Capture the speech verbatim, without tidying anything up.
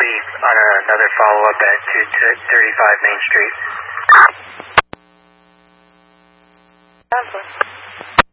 be on another follow-up at two thirty-five Main Street. Cancel.